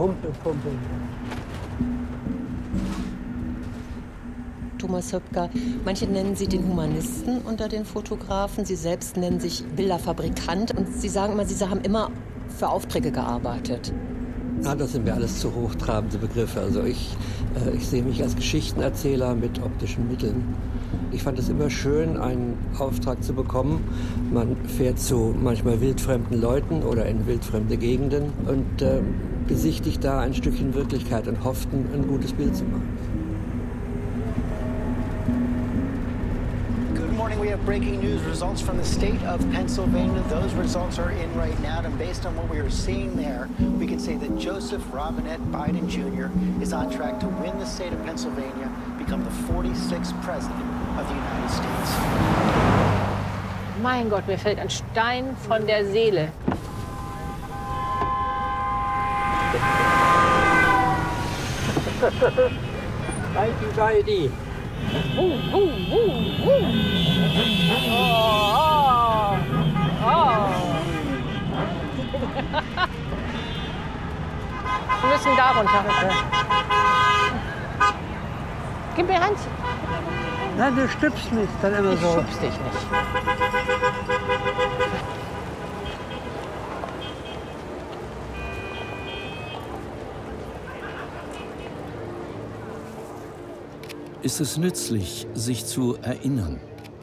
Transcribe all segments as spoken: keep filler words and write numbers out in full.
Rumpelpumpel. Thomas Höpker, manche nennen Sie den Humanisten unter den Fotografen. Sie selbst nennen sich Bilderfabrikant. Und Sie sagen immer, Sie haben immer für Aufträge gearbeitet. Ja, das sind mir alles zu hochtrabende Begriffe. Also ich, äh, ich sehe mich als Geschichtenerzähler mit optischen Mitteln. Ich fand es immer schön, einen Auftrag zu bekommen. Man fährt zu manchmal wildfremden Leuten oder in wildfremde Gegenden und äh, besichtigt da ein Stückchen Wirklichkeit und hofft, ein, ein gutes Bild zu machen. We have breaking news results from the state of Pennsylvania. Those results are in right now, and based on what we are seeing there, we can say that Joseph Robinette Biden Junior is on track to win the state of Pennsylvania, become the forty-sixth president of the United States. Mein Gott, mir fällt ein Stein von der Seele. Heidi, Heidi. Uh, uh, uh, uh. Oh, oh, oh. Wir müssen da runter. Gib mir Hand. Nein, du stüpst mich dann immer so. Ich schubst dich nicht. Ist es nützlich, sich zu erinnern?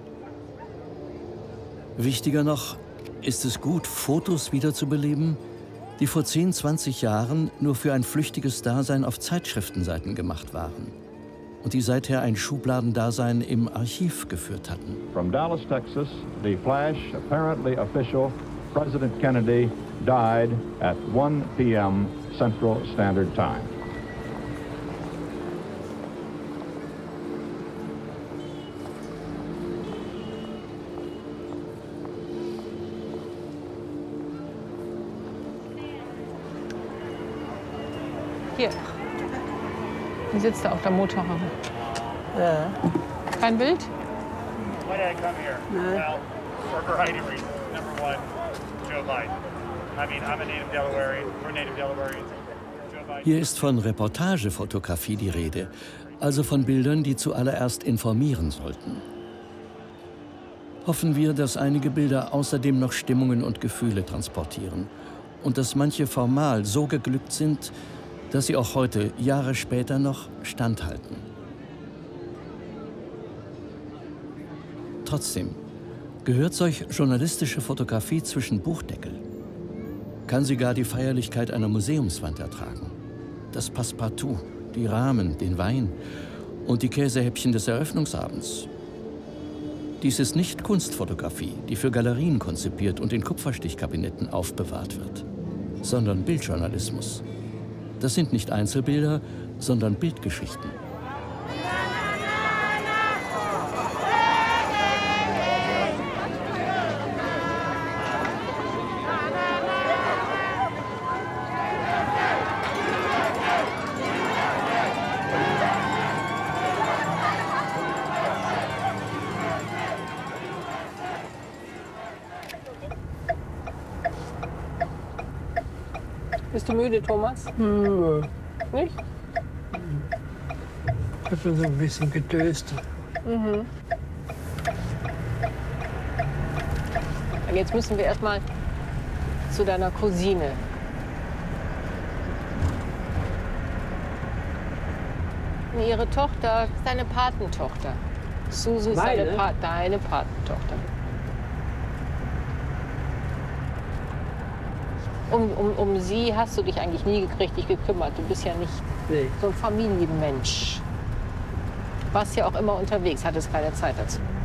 Wichtiger noch, ist es gut, Fotos wiederzubeleben, die vor zehn, zwanzig Jahren nur für ein flüchtiges Dasein auf Zeitschriftenseiten gemacht waren und die seither ein Schubladendasein im Archiv geführt hatten. From Dallas, Texas, the flash, apparently official, President Kennedy died at one p m Central Standard Time. Hier. Hier sitzt er auf der Motorhaube. Ja. Kein Bild? Why did I come here? No. Well, for a variety of reasons. Number one, Joe Biden. I mean, I'm a native Delawarean. We're native Delawareans. Joe Biden. Hier ist von Reportagefotografie die Rede, also von Bildern, die zuallererst informieren sollten. Hoffen wir, dass einige Bilder außerdem noch Stimmungen und Gefühle transportieren und dass manche formal so geglückt sind, dass sie auch heute, Jahre später noch standhalten. Trotzdem, gehört solch journalistische Fotografie zwischen Buchdeckel? Kann sie gar die Feierlichkeit einer Museumswand ertragen? Das Passepartout, die Rahmen, den Wein und die Käsehäppchen des Eröffnungsabends? Dies ist nicht Kunstfotografie, die für Galerien konzipiert und in Kupferstichkabinetten aufbewahrt wird, sondern Bildjournalismus. Das sind nicht Einzelbilder, sondern Bildgeschichten. Bist du müde, Thomas? Hm. Nicht? Ich bin so ein bisschen gedöst. Mhm. Jetzt müssen wir erst mal zu deiner Cousine. Ihre Tochter ist deine Patentochter. Susan ist Meine? deine, pa deine Patentochter. Um, um, um sie hast du dich eigentlich nie richtig gekümmert. Du bist ja nicht Nee. so ein Familienmensch. Warst ja auch immer unterwegs, hattest keine Zeit dazu.